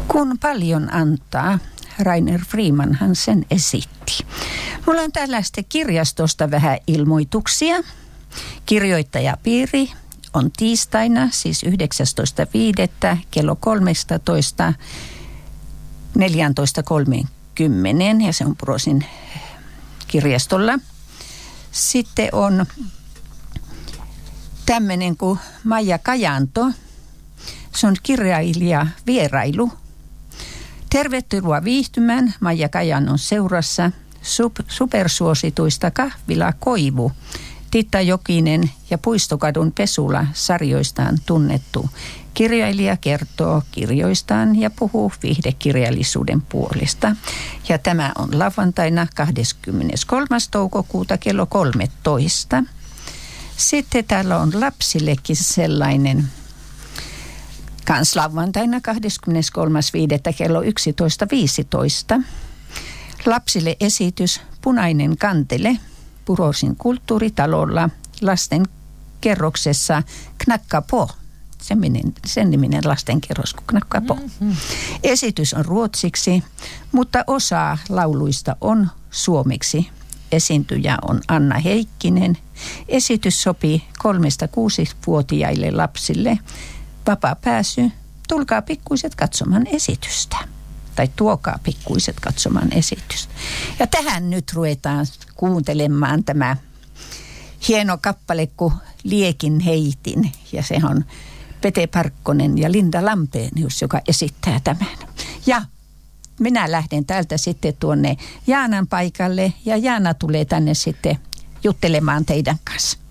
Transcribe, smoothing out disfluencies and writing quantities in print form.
Kun paljon antaa, Rainer Freemanhan sen esitti. Mulla on tällaista kirjastosta vähän ilmoituksia. Kirjoittajapiiri on tiistaina, siis 19.5. kello 13 14.30 ja se on Purosin kirjastolla. Sitten on tämmöinen kuin Maija Kajanto. Se on kirjailija vierailu. Tervetuloa viihtymään Maija Kajannon seurassa supersuosituista Kahvila Koivu, Titta Jokinen ja Puistokadun Pesula sarjoistaan tunnettu kirjailija kertoo kirjoistaan ja puhuu viihdekirjallisuuden puolesta. Ja tämä on lauantaina 23. toukokuuta kello 13. Sitten täällä on lapsillekin sellainen kans lauantaina 23.5. kello 11.15. Lapsille esitys Punainen kantele Purosin kulttuuritalolla lasten kerroksessa Knackapo. Sen niminen lastenkerros kuin Knackapo. Mm-hmm. Esitys on ruotsiksi, mutta osa lauluista on suomeksi. Esiintyjä on Anna Heikkinen. Esitys sopii 3-6-vuotiaille lapsille. Vapaa pääsy. Tulkaa pikkuiset katsomaan esitystä. Tai tuokaa pikkuiset katsomaan esitystä. Ja tähän nyt ruvetaan kuuntelemaan tämä hieno kappale kuin Liekin heitin. Ja se on Pete Parkkonen ja Linda Lampenius, joka esittää tämän. Ja minä lähden täältä sitten tuonne Jaanan paikalle ja Jaana tulee tänne sitten juttelemaan teidän kanssa.